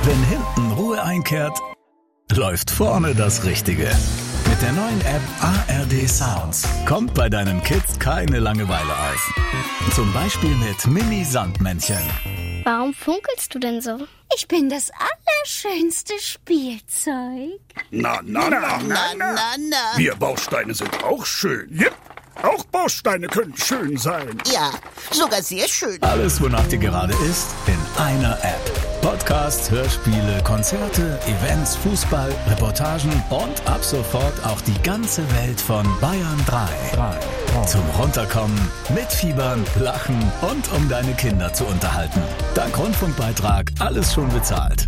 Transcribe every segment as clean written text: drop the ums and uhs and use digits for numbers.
Wenn hinten Ruhe einkehrt, läuft vorne das Richtige. Mit der neuen App ARD Sounds kommt bei deinen Kids keine Langeweile auf. Zum Beispiel mit Mini-Sandmännchen. Warum funkelst du denn so? Ich bin das allerschönste Spielzeug. Na. Wir Bausteine sind auch schön. Yep. Auch Bausteine können schön sein. Ja, sogar sehr schön. Alles, wonach dir gerade ist, in einer App. Podcasts, Hörspiele, Konzerte, Events, Fußball, Reportagen und ab sofort auch die ganze Welt von Bayern 3. Zum Runterkommen, mitfiebern, lachen und um deine Kinder zu unterhalten. Dank Rundfunkbeitrag alles schon bezahlt.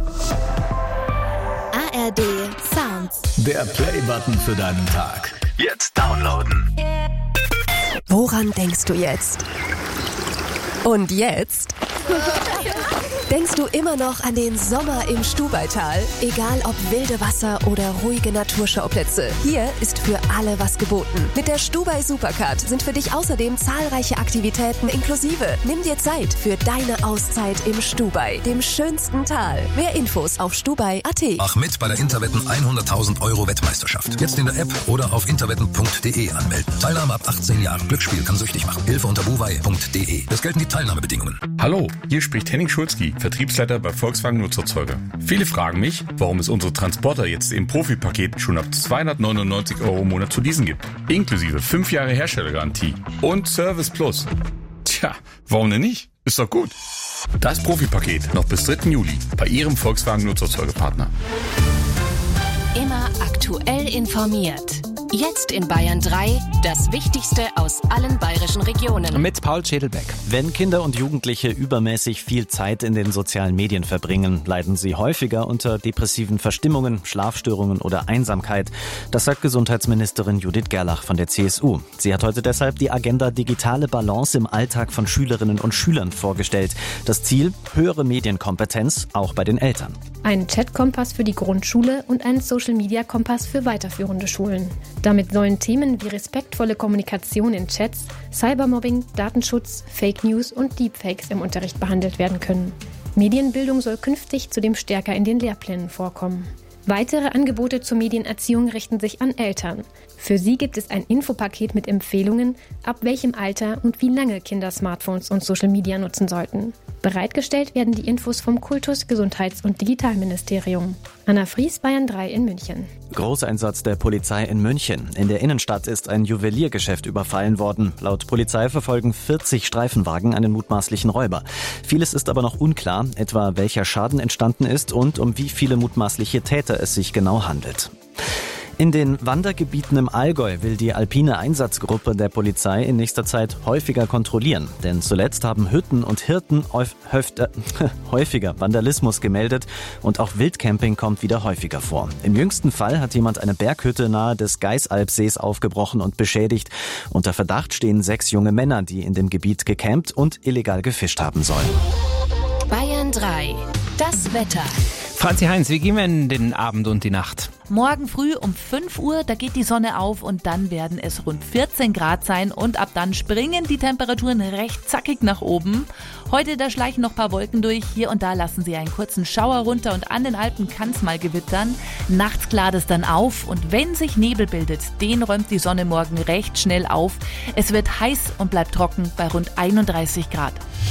ARD Sounds. Der Play-Button für deinen Tag. Jetzt downloaden. Woran denkst du jetzt? Und jetzt? Denkst du immer noch an den Sommer im Stubaital? Egal ob wilde Wasser oder ruhige Naturschauplätze, hier ist für alle was geboten. Mit der Stubai Supercard sind für dich außerdem zahlreiche Aktivitäten inklusive. Nimm dir Zeit für deine Auszeit im Stubai, dem schönsten Tal. Mehr Infos auf stubai.at. Mach mit bei der Interwetten 100.000 € Wettmeisterschaft. Jetzt in der App oder auf interwetten.de anmelden. Teilnahme ab 18 Jahren. Glücksspiel kann süchtig machen. Hilfe unter buwei.de. Es gelten die Teilnahmebedingungen. Hallo, hier spricht Henning Schulzki, Vertriebsleiter bei Volkswagen Nutzerzeuger. Viele fragen mich, warum es unsere Transporter jetzt im Profipaket schon ab 299 € im Monat zu leasen gibt. Inklusive 5 Jahre Herstellergarantie und Service Plus. Tja, warum denn nicht? Ist doch gut. Das Profipaket noch bis 3. Juli bei Ihrem Volkswagen Nutzerzeugerpartner. Immer aktuell informiert. Jetzt in Bayern 3, das Wichtigste aus allen bayerischen Regionen. Mit Paul Schädelbeck. Wenn Kinder und Jugendliche übermäßig viel Zeit in den sozialen Medien verbringen, leiden sie häufiger unter depressiven Verstimmungen, Schlafstörungen oder Einsamkeit. Das sagt Gesundheitsministerin Judith Gerlach von der CSU. Sie hat heute deshalb die Agenda Digitale Balance im Alltag von Schülerinnen und Schülern vorgestellt. Das Ziel: höhere Medienkompetenz, auch bei den Eltern. Ein Chat-Kompass für die Grundschule und ein Social-Media-Kompass für weiterführende Schulen. Damit sollen Themen wie respektvolle Kommunikation in Chats, Cybermobbing, Datenschutz, Fake News und Deepfakes im Unterricht behandelt werden können. Medienbildung soll künftig zudem stärker in den Lehrplänen vorkommen. Weitere Angebote zur Medienerziehung richten sich an Eltern. Für sie gibt es ein Infopaket mit Empfehlungen, ab welchem Alter und wie lange Kinder Smartphones und Social Media nutzen sollten. Bereitgestellt werden die Infos vom Kultus-, Gesundheits- und Digitalministerium. Anna Fries, Bayern 3 in München. Großeinsatz der Polizei in München. In der Innenstadt ist ein Juweliergeschäft überfallen worden. Laut Polizei verfolgen 40 Streifenwagen einen mutmaßlichen Räuber. Vieles ist aber noch unklar, etwa welcher Schaden entstanden ist und um wie viele mutmaßliche Täter es sich genau handelt. In den Wandergebieten im Allgäu will die alpine Einsatzgruppe der Polizei in nächster Zeit häufiger kontrollieren. Denn zuletzt haben Hütten und Hirten häufiger Vandalismus gemeldet und auch Wildcamping kommt wieder häufiger vor. Im jüngsten Fall hat jemand eine Berghütte nahe des Geisalpsees aufgebrochen und beschädigt. Unter Verdacht stehen 6 junge Männer, die in dem Gebiet gecampt und illegal gefischt haben sollen. Bayern 3, das Wetter. Franzi Heinz, wie gehen wir in den Abend und die Nacht? Morgen früh um 5 Uhr, da geht die Sonne auf und dann werden es rund 14 Grad sein und ab dann springen die Temperaturen recht zackig nach oben. Heute, da schleichen noch ein paar Wolken durch, hier und da lassen sie einen kurzen Schauer runter und an den Alpen kann es mal gewittern. Nachts klart es dann auf und wenn sich Nebel bildet, den räumt die Sonne morgen recht schnell auf. Es wird heiß und bleibt trocken bei rund 31 Grad.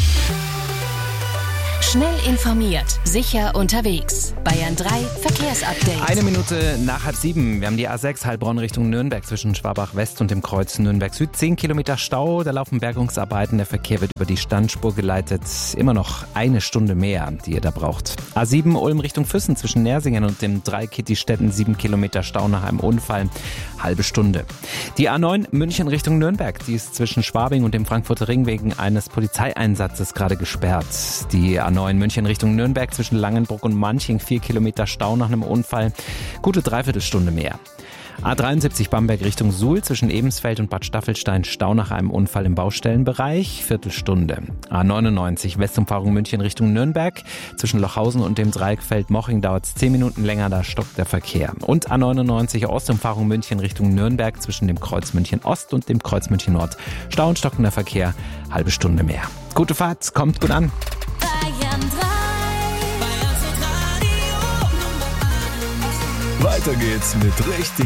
Schnell informiert, sicher unterwegs. Bayern 3 Verkehrsupdate. 1 Minute nach 6:30. Wir haben die A6 Heilbronn Richtung Nürnberg zwischen Schwabach West und dem Kreuz Nürnberg Süd. 10 Kilometer Stau, da laufen Bergungsarbeiten. Der Verkehr wird über die Standspur geleitet. Immer noch 1 Stunde mehr, die ihr da braucht. A7 Ulm Richtung Füssen zwischen Nersingen und dem Dreikitty-Städten. 7 Kilometer Stau nach einem Unfall. Halbe Stunde. Die A9 München Richtung Nürnberg. Die ist zwischen Schwabing und dem Frankfurter Ring wegen eines Polizeieinsatzes gerade gesperrt. Die A9 München Richtung Nürnberg zwischen Langenbruck und Manching. 4 Kilometer Stau nach einem Unfall. Gute Dreiviertelstunde mehr. A73 Bamberg Richtung Suhl zwischen Ebensfeld und Bad Staffelstein. Stau nach einem Unfall im Baustellenbereich. Viertelstunde. A99 Westumfahrung München Richtung Nürnberg. Zwischen Lochhausen und dem Dreieckfeld Moching dauert es 10 Minuten länger, da stockt der Verkehr. Und A99 Ostumfahrung München Richtung Nürnberg zwischen dem Kreuz München Ost und dem Kreuz München Nord. Stau und stockender Verkehr, halbe Stunde mehr. Gute Fahrt, kommt gut an. Bayern 3. Weiter geht's mit richtig